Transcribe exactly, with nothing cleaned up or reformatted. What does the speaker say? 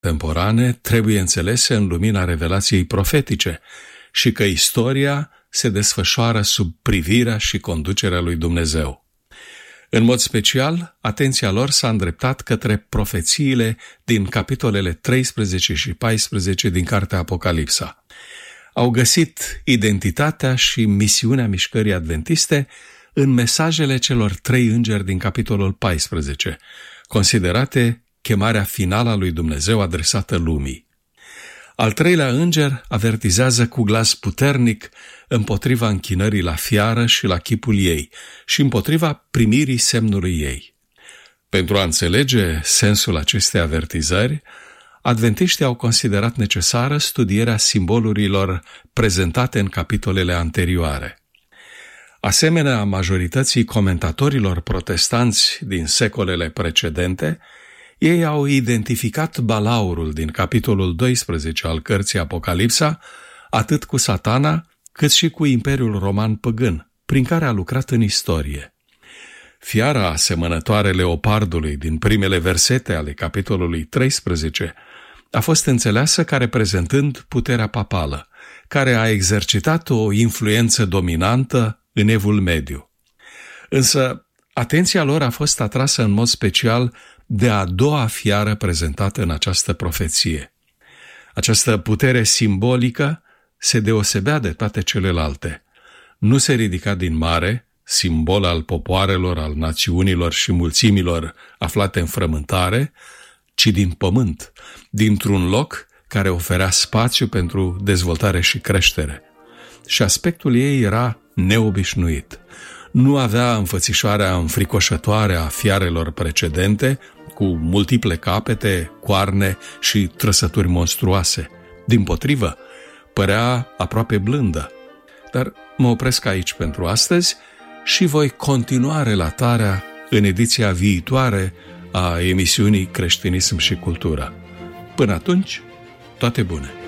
temporane trebuie înțelese în lumina revelației profetice și că istoria se desfășoară sub privirea și conducerea lui Dumnezeu. În mod special, atenția lor s-a îndreptat către profețiile din capitolele treisprezece și paisprezece din cartea Apocalipsa. Au găsit identitatea și misiunea mișcării adventiste în mesajele celor trei îngeri din capitolul paisprezece, considerate chemarea finală a lui Dumnezeu adresată lumii. Al treilea înger avertizează cu glas puternic împotriva închinării la fiară și la chipul ei și împotriva primirii semnului ei. Pentru a înțelege sensul acestei avertizări, adventiștii au considerat necesară studierea simbolurilor prezentate în capitolele anterioare. Asemenea majorității comentatorilor protestanți din secolele precedente, ei au identificat balaurul din capitolul doisprezece al cărții Apocalipsa atât cu Satana, cât și cu Imperiul Roman păgân, prin care a lucrat în istorie. Fiara asemănătoare leopardului din primele versete ale capitolului treisprezece a fost înțeleasă ca reprezentând puterea papală, care a exercitat o influență dominantă în Evul Mediu. Însă, atenția lor a fost atrasă în mod special de a doua fiară prezentată în această profeție. Această putere simbolică se deosebea de toate celelalte. Nu se ridica din mare, simbol al popoarelor, al națiunilor și mulțimilor aflate în frământare, ci din pământ, dintr-un loc care oferea spațiu pentru dezvoltare și creștere. Și aspectul ei era neobișnuit. Nu avea înfățișarea înfricoșătoare a fiarelor precedente, cu multiple capete, coarne și trăsături monstruoase. Dimpotrivă, părea aproape blândă. Dar mă opresc aici pentru astăzi și voi continua relatarea în ediția viitoare a emisiunii Creștinism și Cultură. Până atunci, toate bune!